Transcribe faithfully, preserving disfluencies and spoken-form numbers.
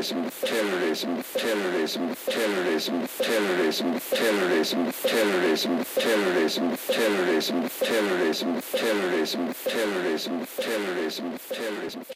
terrorism, terrorism, terrorism, terrorism, terrorism, terrorism, terrorism, terrorism, terrorism, terrorism, terrorism, terrorism, terrorism, terrorism.